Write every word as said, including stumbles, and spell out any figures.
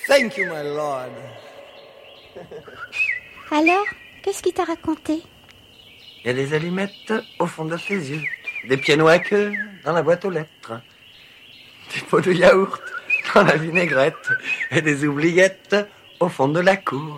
Thank you, my lord. Alors, qu'est-ce qu'il t'a raconté? Il y a des allumettes au fond de tes yeux, des pianos à queue dans la boîte aux lettres, des pots de yaourt dans la vinaigrette et des oubliettes au fond de la cour.